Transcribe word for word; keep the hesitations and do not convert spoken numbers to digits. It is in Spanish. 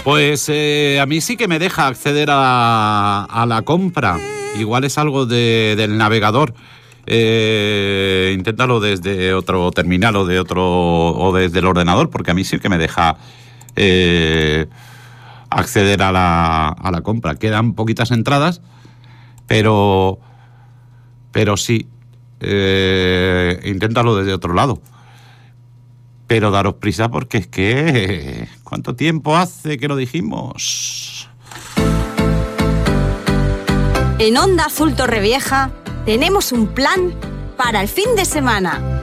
Pues eh, a mí sí que me deja acceder a, a la compra. Igual es algo de, del navegador. Eh, inténtalo desde otro terminal o de otro o desde el ordenador, porque a mí sí que me deja eh, acceder a la, a la compra. Quedan poquitas entradas, pero pero sí, eh, inténtalo desde otro lado. Pero daros prisa porque es que ¿cuánto tiempo hace que lo dijimos? En Onda Azul Torrevieja tenemos un plan para el fin de semana.